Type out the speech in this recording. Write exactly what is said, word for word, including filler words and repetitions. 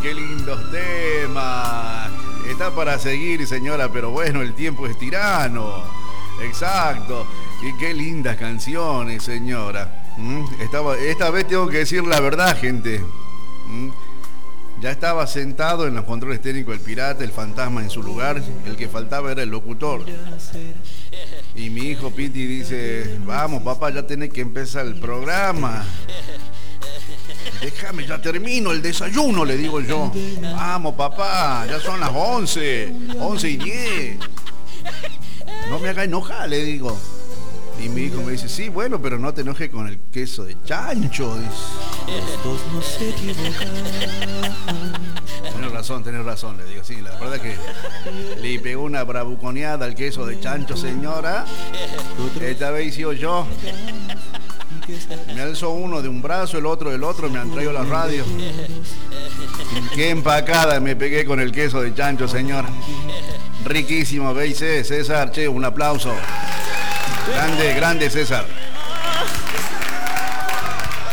qué lindos temas. Está para seguir, señora, pero bueno, el tiempo es tirano. Exacto. Y qué lindas canciones, señora. ¿Mm? Estaba, esta vez tengo que decir la verdad, gente. ¿Mm? Ya estaba sentado en los controles técnicos el pirata, el fantasma en su lugar. El que faltaba era el locutor. Y mi hijo Piti dice: vamos, papá, ya tenés que empezar el programa. Déjame, ya termino el desayuno, le digo yo. Vamos, papá, ya son las once, once y diez. No me haga enojar, le digo. Y mi hijo me dice: sí, bueno, pero no te enojes con el queso de chancho. Los dos no se equivocan. Tenés razón, tenés razón, le digo. Sí, la verdad que le pegó una bravuconeada al queso de chancho, señora. Esta vez hice yo. Me alzó uno de un brazo, el otro del otro, me han traído la radio. Qué empacada me pegué con el queso de chancho, señora. Riquísimo, veis, César, che, un aplauso. Grande, grande César.